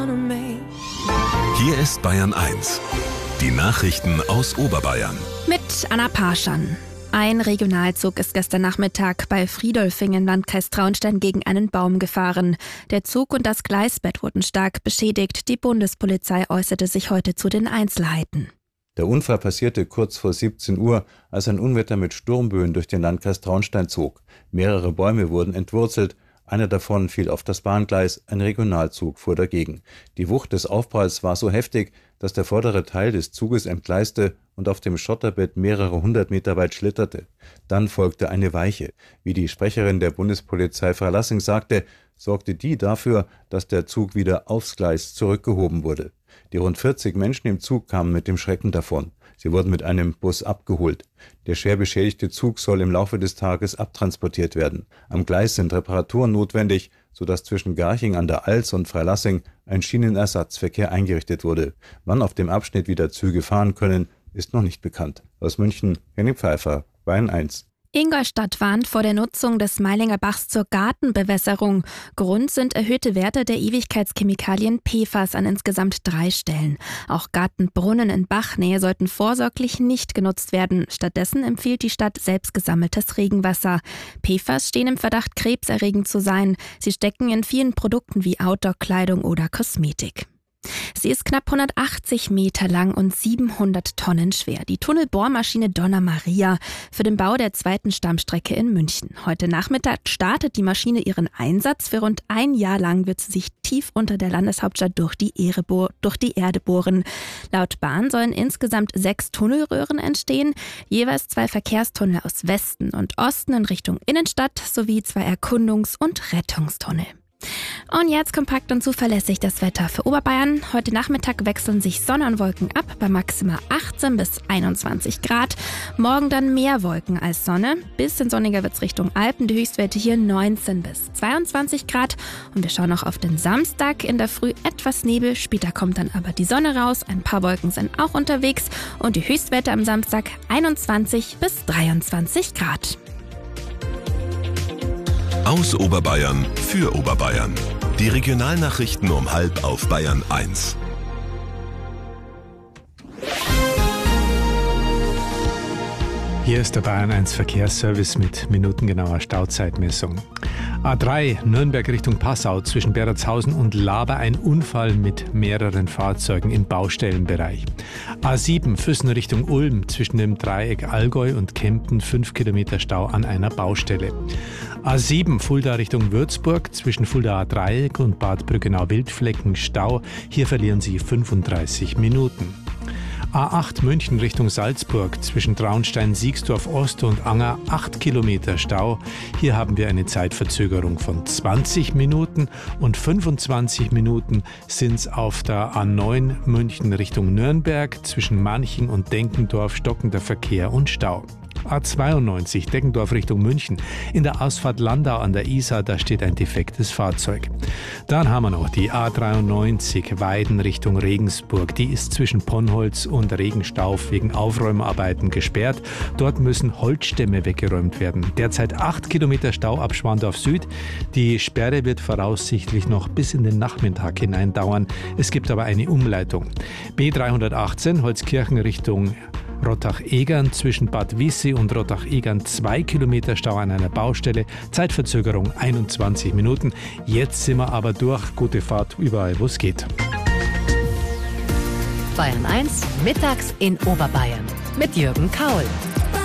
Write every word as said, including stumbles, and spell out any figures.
Hier ist Bayern eins. Die Nachrichten aus Oberbayern. Mit Anna Parschan. Ein Regionalzug ist gestern Nachmittag bei Friedolfingen, Landkreis Traunstein, gegen einen Baum gefahren. Der Zug und das Gleisbett wurden stark beschädigt. Die Bundespolizei äußerte sich heute zu den Einzelheiten. Der Unfall passierte kurz vor siebzehn Uhr, als ein Unwetter mit Sturmböen durch den Landkreis Traunstein zog. Mehrere Bäume wurden entwurzelt. Einer davon fiel auf das Bahngleis, ein Regionalzug fuhr dagegen. Die Wucht des Aufpralls war so heftig, dass der vordere Teil des Zuges entgleiste und auf dem Schotterbett mehrere hundert Meter weit schlitterte. Dann folgte eine Weiche. Wie die Sprecherin der Bundespolizei Frau Lassing sagte, sorgte die dafür, dass der Zug wieder aufs Gleis zurückgehoben wurde. Die rund vierzig Menschen im Zug kamen mit dem Schrecken davon. Sie wurden mit einem Bus abgeholt. Der schwer beschädigte Zug soll im Laufe des Tages abtransportiert werden. Am Gleis sind Reparaturen notwendig, sodass zwischen Garching an der Alz und Freilassing ein Schienenersatzverkehr eingerichtet wurde. Wann auf dem Abschnitt wieder Züge fahren können, ist noch nicht bekannt. Aus München, Henning Pfeiffer, Bayern eins. Ingolstadt warnt vor der Nutzung des Meilinger Bachs zur Gartenbewässerung. Grund sind erhöhte Werte der Ewigkeitschemikalien P F A S an insgesamt drei Stellen. Auch Gartenbrunnen in Bachnähe sollten vorsorglich nicht genutzt werden. Stattdessen empfiehlt die Stadt selbst gesammeltes Regenwasser. P F A S stehen im Verdacht, krebserregend zu sein. Sie stecken in vielen Produkten wie Outdoor-Kleidung oder Kosmetik. Sie ist knapp hundertachtzig Meter lang und siebenhundert Tonnen schwer. Die Tunnelbohrmaschine Donna Maria für den Bau der zweiten Stammstrecke in München. Heute Nachmittag startet die Maschine ihren Einsatz. Für rund ein Jahr lang wird sie sich tief unter der Landeshauptstadt durch die, Erde bohr- durch die Erde bohren. Laut Bahn sollen insgesamt sechs Tunnelröhren entstehen, jeweils zwei Verkehrstunnel aus Westen und Osten in Richtung Innenstadt sowie zwei Erkundungs- und Rettungstunnel. Und jetzt kompakt und zuverlässig das Wetter für Oberbayern. Heute Nachmittag wechseln sich Sonne und Wolken ab bei maximal achtzehn bis einundzwanzig Grad. Morgen dann mehr Wolken als Sonne. Bisschen sonniger wird's Richtung Alpen. Die Höchstwerte hier neunzehn bis zweiundzwanzig Grad. Und wir schauen noch auf den Samstag. In der Früh etwas Nebel. Später kommt dann aber die Sonne raus. Ein paar Wolken sind auch unterwegs. Und die Höchstwerte am Samstag einundzwanzig bis dreiundzwanzig Grad. Aus Oberbayern für Oberbayern. Die Regionalnachrichten um halb auf Bayern eins. Hier ist der Bayern eins Verkehrsservice mit minutengenauer Stauzeitmessung. A drei Nürnberg Richtung Passau zwischen Beratshausen und Laber ein Unfall mit mehreren Fahrzeugen im Baustellenbereich. A sieben Füssen Richtung Ulm zwischen dem Dreieck Allgäu und Kempten fünf Kilometer Stau an einer Baustelle. A sieben Fulda Richtung Würzburg zwischen Fuldaer Dreieck und Bad Brückenau-Wildflecken Stau. Hier verlieren Sie fünfunddreißig Minuten. A acht München Richtung Salzburg zwischen Traunstein, Siegsdorf Ost und Anger acht Kilometer Stau. Hier haben wir eine Zeitverzögerung von zwanzig Minuten und fünfundzwanzig Minuten sind es auf der A neun München Richtung Nürnberg zwischen Manching und Denkendorf stockender Verkehr und Stau. A zweiundneunzig Deckendorf Richtung München. In der Ausfahrt Landau an der Isar, da steht ein defektes Fahrzeug. Dann haben wir noch die A dreiundneunzig Weiden Richtung Regensburg. Die ist zwischen Ponnholz und Regenstauf wegen Aufräumarbeiten gesperrt. Dort müssen Holzstämme weggeräumt werden. Derzeit acht Kilometer Stau ab Schwandorf Süd. Die Sperre wird voraussichtlich noch bis in den Nachmittag hinein dauern. Es gibt aber eine Umleitung. B dreihundertachtzehn Holzkirchen Richtung Rottach-Egern zwischen Bad Wiessee und Rottach-Egern zwei Kilometer Stau an einer Baustelle. Zeitverzögerung einundzwanzig Minuten. Jetzt sind wir aber durch. Gute Fahrt überall, wo es geht. Bayern eins, mittags in Oberbayern mit Jürgen Kaul.